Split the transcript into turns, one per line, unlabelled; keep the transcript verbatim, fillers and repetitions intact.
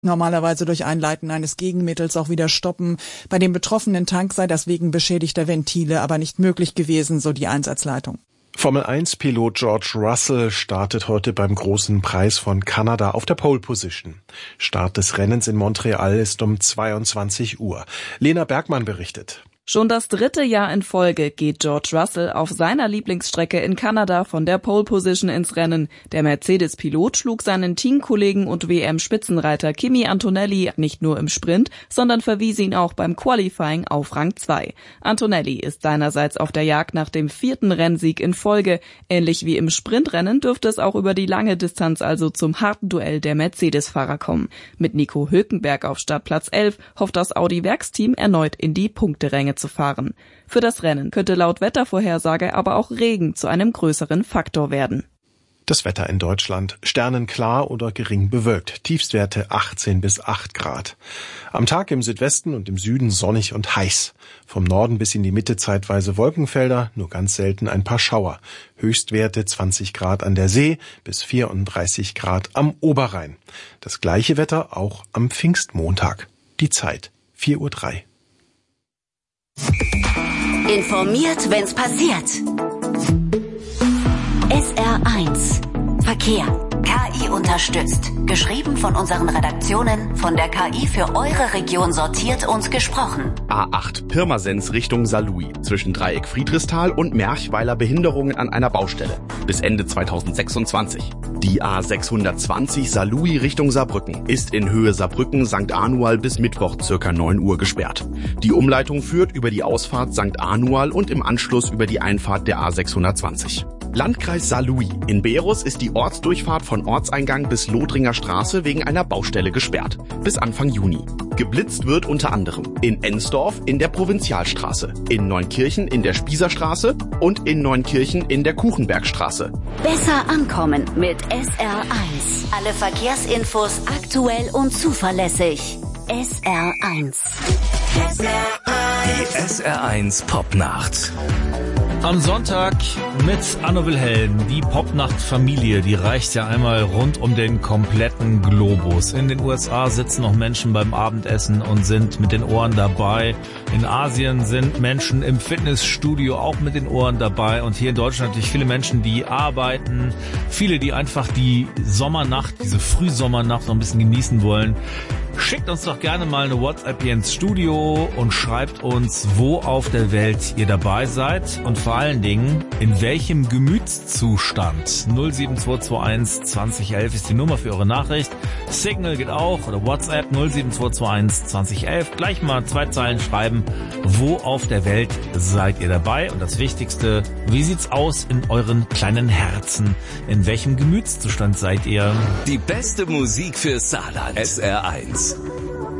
normalerweise durch Einleiten eines Gegenmittels auch wieder stoppen. Bei dem betroffenen Tank sei das wegen beschädigter Ventile aber nicht möglich gewesen, so die Einsatzleitung.
Formel eins Pilot George Russell startet heute beim Großen Preis von Kanada auf der Pole Position. Start des Rennens in Montreal ist um zweiundzwanzig Uhr. Lena Bergmann berichtet.
Schon das dritte Jahr in Folge geht George Russell auf seiner Lieblingsstrecke in Kanada von der Pole Position ins Rennen. Der Mercedes-Pilot schlug seinen Teamkollegen und W M-Spitzenreiter Kimi Antonelli nicht nur im Sprint, sondern verwies ihn auch beim Qualifying auf Rang zwei. Antonelli ist seinerseits auf der Jagd nach dem vierten Rennsieg in Folge. Ähnlich wie im Sprintrennen dürfte es auch über die lange Distanz also zum harten Duell der Mercedes-Fahrer kommen. Mit Nico Hülkenberg auf Startplatz elf hofft das Audi-Werksteam erneut in die Punkteränge zu fahren. Für das Rennen könnte laut Wettervorhersage aber auch Regen zu einem größeren Faktor werden.
Das Wetter in Deutschland: sternenklar oder gering bewölkt. Tiefstwerte achtzehn bis acht Grad. Am Tag im Südwesten und im Süden sonnig und heiß. Vom Norden bis in die Mitte zeitweise Wolkenfelder, nur ganz selten ein paar Schauer. Höchstwerte zwanzig Grad an der See bis vierunddreißig Grad am Oberrhein. Das gleiche Wetter auch am Pfingstmontag. Die Zeit vier Uhr drei.
Informiert, wenn's passiert. S R eins Verkehr. K I unterstützt. Geschrieben von unseren Redaktionen, von der K I für eure Region sortiert und gesprochen.
A acht Pirmasens Richtung Saarlouis. Zwischen Dreieck Friedrichsthal und Merchweiler Behinderungen an einer Baustelle. Bis Ende zweitausendsechsundzwanzig. Die A sechshundertzwanzig Saarlouis Richtung Saarbrücken ist in Höhe Saarbrücken Sankt Anual bis Mittwoch circa neun Uhr gesperrt. Die Umleitung führt über die Ausfahrt Sankt Anual und im Anschluss über die Einfahrt der A sechshundertzwanzig. Landkreis Saarlouis. In Berus ist die Ortsdurchfahrt von Ortseingang bis Lothringer Straße wegen einer Baustelle gesperrt. Bis Anfang Juni. Geblitzt wird unter anderem in Ensdorf in der Provinzialstraße, in Neunkirchen in der Spießerstraße und in Neunkirchen in der Kuchenbergstraße.
Besser ankommen mit S R eins. Alle Verkehrsinfos aktuell und zuverlässig. S R eins.
Die S R eins Popnacht.
Am Sonntag mit Anno Wilhelm. Die Popnacht-Familie, die reicht ja einmal rund um den kompletten Globus. In den U S A sitzen noch Menschen beim Abendessen und sind mit den Ohren dabei. In Asien sind Menschen im Fitnessstudio auch mit den Ohren dabei. Und hier in Deutschland natürlich viele Menschen, die arbeiten. Viele, die einfach die Sommernacht, diese Frühsommernacht noch ein bisschen genießen wollen. Schickt uns doch gerne mal eine WhatsApp hier ins Studio und schreibt uns, wo auf der Welt ihr dabei seid und vor allen Dingen, in welchem Gemütszustand. null sieben zwei zwei eins zwanzig elf ist die Nummer für eure Nachricht. Signal geht auch oder WhatsApp null sieben zwei zwei eins zwanzig elf. Gleich mal zwei Zeilen schreiben, wo auf der Welt seid ihr dabei. Und das Wichtigste, wie sieht's aus in euren kleinen Herzen? In welchem Gemütszustand seid ihr?
Die beste Musik für Saarland. S R eins.